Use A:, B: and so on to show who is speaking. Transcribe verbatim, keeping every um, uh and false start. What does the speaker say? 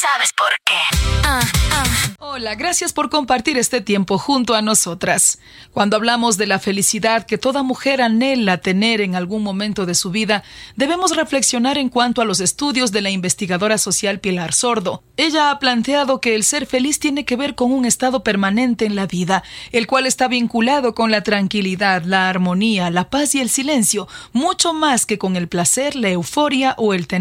A: ¿Sabes por qué? Ah, ah.
B: Hola, gracias por compartir este tiempo junto a nosotras. Cuando hablamos de la felicidad que toda mujer anhela tener en algún momento de su vida, debemos reflexionar en cuanto a los estudios de la investigadora social Pilar Sordo. Ella ha planteado que el ser feliz tiene que ver con un estado permanente en la vida, el cual está vinculado con la tranquilidad, la armonía, la paz y el silencio, mucho más que con el placer, la euforia o el tener